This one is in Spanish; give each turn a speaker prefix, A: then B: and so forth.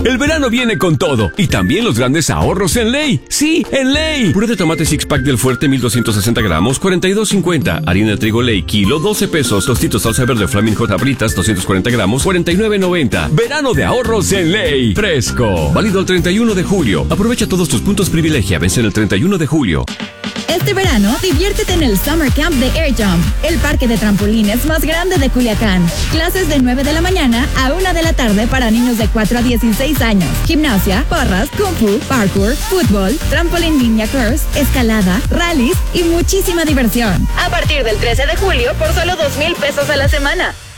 A: El verano viene con todo. Y también los grandes ahorros en Ley. ¡Sí, en Ley! Puré de tomate six pack del Fuerte, 1260 gramos, 42.50. Harina de trigo Ley, kilo, 12 pesos. Tostitos salsa verde Flaming Hot Abritas, 240 gramos, 49.90. Verano de ahorros en Ley. Fresco. Válido el 31 de julio. Aprovecha todos tus puntos privilegia. Vence el 31 de julio.
B: Este verano, diviértete en el Summer Camp de Air Jump, el parque de trampolines más grande de Culiacán. Clases de 9 de la mañana a 1 de la tarde para niños de 4 a 16 años. Gimnasia, porras, kung fu, parkour, fútbol, trampolín ninja curse, escalada, rallies y muchísima diversión. A partir del 13 de julio por solo 2,000 pesos a la semana.